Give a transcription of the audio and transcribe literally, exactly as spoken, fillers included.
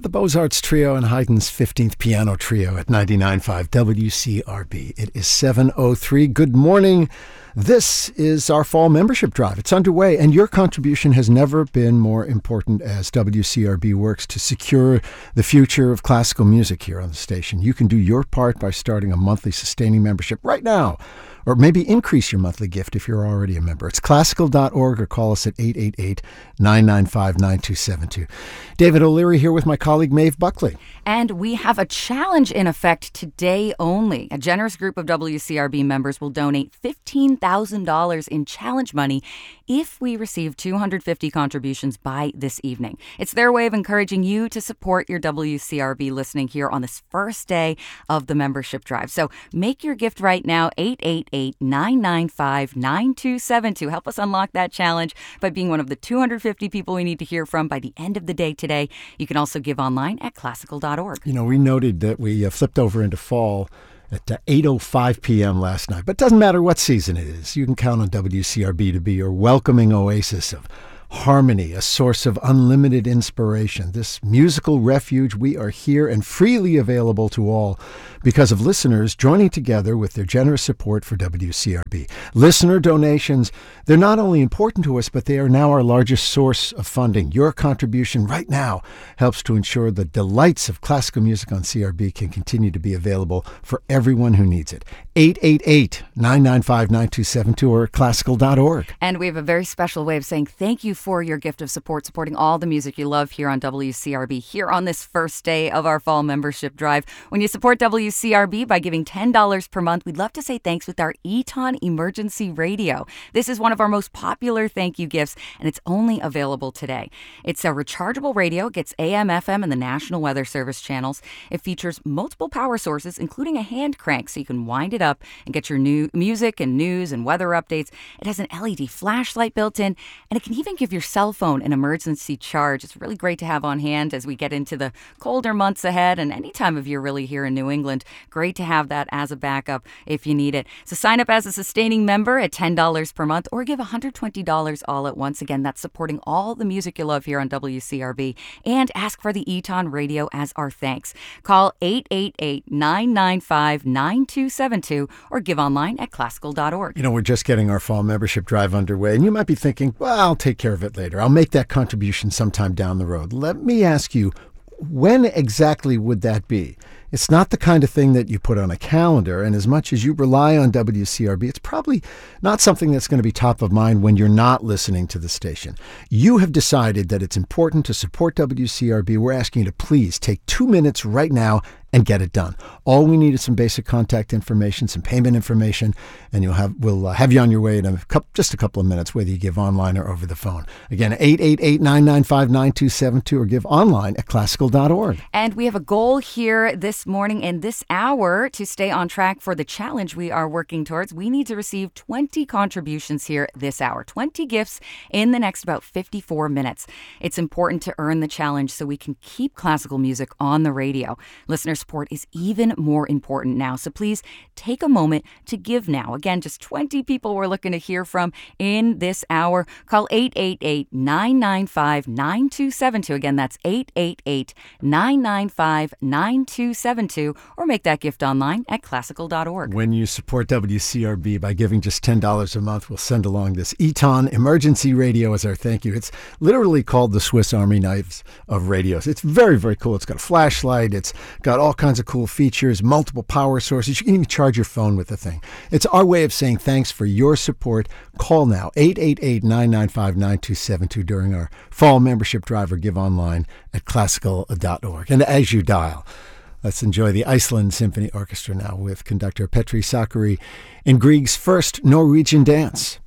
The Beaux-Arts Trio and Haydn's fifteenth Piano Trio at ninety-nine point five W C R B. It is seven oh three. Good morning. This is our fall membership drive. It's underway, and your contribution has never been more important as W C R B works to secure the future of classical music here on the station. You can do your part by starting a monthly sustaining membership right now, or maybe increase your monthly gift if you're already a member. It's classical dot org or call us at eight eight eight, nine nine five, nine two seven two. David O'Leary here with my colleague Maeve Buckley. And we have a challenge in effect today only. A generous group of W C R B members will donate fifteen thousand dollars in challenge money if we receive two hundred fifty contributions by this evening. It's their way of encouraging you to support your W C R B listening here on this first day of the membership drive. So make your gift right now, eight eight eight, nine nine five, nine two seven two. Help us unlock that challenge by being one of the two hundred fifty people we need to hear from by the end of the day today. You can also give online at classical dot org. You know, we noted that we uh, flipped over into fall at uh, eight oh five p.m. last night. But it doesn't matter what season it is. You can count on W C R B to be your welcoming oasis of harmony, a source of unlimited inspiration. This musical refuge, we are here and freely available to all because of listeners joining together with their generous support for W C R B. Listener donations, they're not only important to us, but they are now our largest source of funding. Your contribution right now helps to ensure the delights of classical music on C R B can continue to be available for everyone who needs it. eight eight eight, nine nine five, nine two seven two or classical dot org. And we have a very special way of saying thank you for your gift of support, supporting all the music you love here on W C R B, here on this first day of our fall membership drive. When you support W C R B by giving ten dollars per month, we'd love to say thanks with our Eton Emergency Radio. This is one of our most popular thank you gifts, and it's only available today. It's a rechargeable radio, gets A M, F M, and the National Weather Service channels. It features multiple power sources, including a hand crank, so you can wind it up and get your new music and news and weather updates. It has an L E D flashlight built in, and it can even give your cell phone an emergency charge. It's really great to have on hand as we get into the colder months ahead and any time of year really here in New England. Great to have that as a backup if you need it. So sign up as a sustaining member at ten dollars per month or give one hundred twenty dollars all at once. Again, that's supporting all the music you love here on W C R B. And ask for the Eton Radio as our thanks. Call eight eight eight, nine nine five, nine two seven two or give online at classical dot org. You know, we're just getting our fall membership drive underway, and you might be thinking, well, I'll take care of it later. I'll make that contribution sometime down the road. Let me ask you, when exactly would that be? It's not the kind of thing that you put on a calendar, and as much as you rely on W C R B, it's probably not something that's going to be top of mind when you're not listening to the station. You have decided that it's important to support W C R B. We're asking you to please take two minutes right now and get it done. All we need is some basic contact information, some payment information, and you'll have we'll uh, have you on your way in a couple, just a couple of minutes, whether you give online or over the phone. Again, eight eight eight, nine nine five, nine two seven two or give online at classical dot org. And we have a goal here this morning and this hour to stay on track for the challenge we are working towards. We need to receive twenty contributions here this hour, twenty gifts in the next about fifty-four minutes. It's important to earn the challenge so we can keep classical music on the radio. Listeners, support is even more important now. So please take a moment to give now. Again, just twenty people we're looking to hear from in this hour. Call eight eight eight, nine nine five, nine two seven two. Again, that's eight eight eight, nine nine five, nine two seven two or make that gift online at classical dot org. When you support W C R B by giving just ten dollars a month, we'll send along this Eton Emergency Radio as our thank you. It's literally called the Swiss Army knives of radios. It's very, very cool. It's got a flashlight. It's got all kinds of cool features, multiple power sources. You can even charge your phone with the thing. It's our way of saying thanks for your support. Call now, eight eight eight, nine nine five, nine two seven two during our fall membership drive or give online at classical dot org. And as you dial, let's enjoy the Iceland Symphony Orchestra now with conductor Petri Sakari in Grieg's first Norwegian dance.